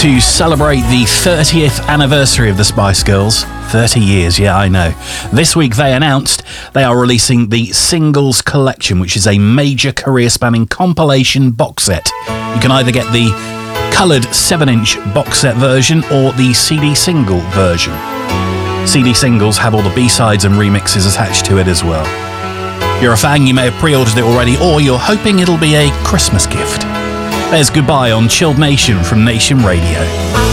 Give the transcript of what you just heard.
to celebrate the 30th anniversary of the Spice Girls. 30 years, yeah, I know. This week they announced they are releasing the Singles Collection, which is a major career-spanning compilation box set. You can either get the coloured 7-inch box set version or the CD single version. CD singles have all the B-sides and remixes attached to it as well. If you're a fan, you may have pre-ordered it already, or you're hoping it'll be a Christmas gift. There's Goodbye on Chilled Nation from Nation Radio.